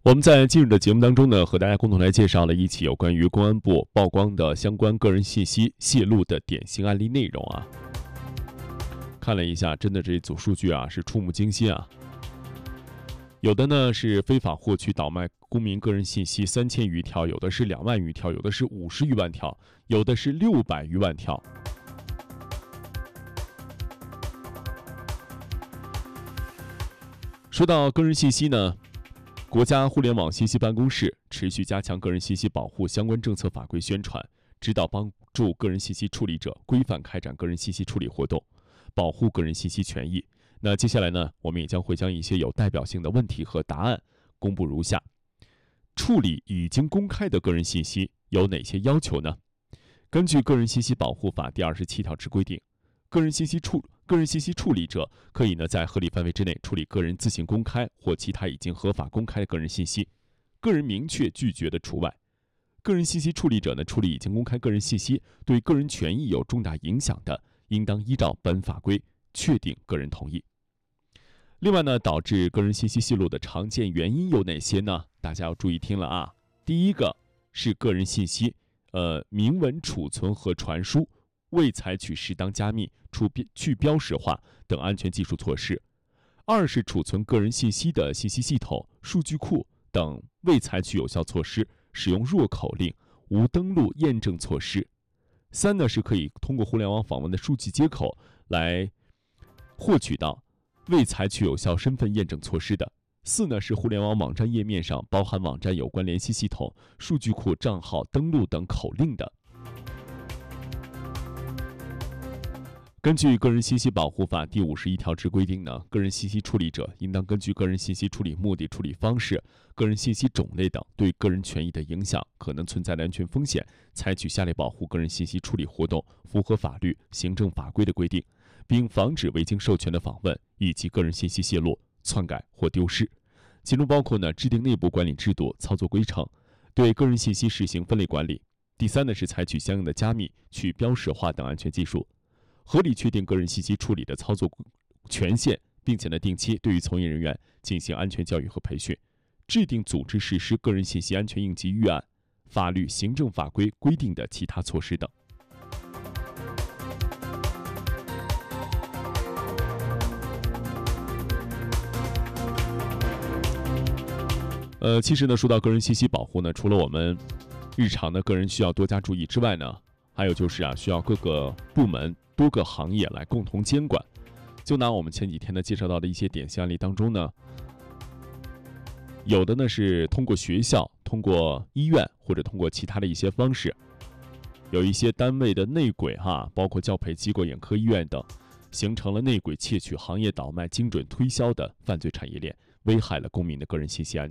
我们在今日的节目当中呢，和大家共同来介绍了一起有关于公安部曝光的相关个人信息泄露的典型案例内容啊。看了一下，真的这一组数据啊是触目惊心啊。有的呢是非法获取倒卖公民个人信息3000余条，有的是2万余条，有的是50余万条，有的是600余万条。说到个人信息呢，国家互联网信息办公室持续加强个人信息保护相关政策法规宣传，指导帮助个人信息处理者规范开展个人信息处理活动，保护个人信息权益。那接下来呢，我们也将会将一些有代表性的问题和答案公布如下。处理已经公开的个人信息有哪些要求呢？根据《个人信息保护法》第27条之规定，个人信息处理者可以在合理范围之内处理个人自行公开或其他已经合法公开的个人信息，个人明确拒绝的除外。个人信息处理者处理已经公开个人信息对个人权益有重大影响的，应当依照本法规确定个人同意。另外导致个人信息泄露的常见原因有哪些呢？大家要注意听了啊。第一个是个人信息明文储存和传输未采取适当加密、去标识化等安全技术措施；二是储存个人信息的信息系统、数据库等未采取有效措施，使用弱口令、无登录验证措施；三是可以通过互联网访问的数据接口来获取到未采取有效身份验证措施的；四是互联网网站页面上包含网站有关联系系统、数据库账号登录等口令的。根据《个人信息保护法》第51条之规定个人信息处理者应当根据个人信息处理目的、处理方式、个人信息种类等对个人权益的影响、可能存在的安全风险，采取下列保护个人信息处理活动，符合法律、行政法规的规定，并防止未经授权的访问以及个人信息泄露、篡改或丢失。其中包括制定内部管理制度、操作规程，对个人信息实行分类管理。第三是采取相应的加密、去标识化等安全技术，合理确定个人信息处理的操作权限，并且定期对于从业人员进行安全教育和培训，制定组织实施个人信息安全应急预案、法律、行政法规规定的其他措施等。其实说到个人信息保护除了我们日常的个人需要多加注意之外还有就是需要各个部门、多个行业来共同监管。就拿我们前几天介绍到的一些典型案例当中有的是通过学校、通过医院或者通过其他的一些方式，有一些单位的内鬼包括教培机构、眼科医院等，形成了内鬼窃取、行业倒卖、精准推销的犯罪产业链，危害了公民的个人信息安全。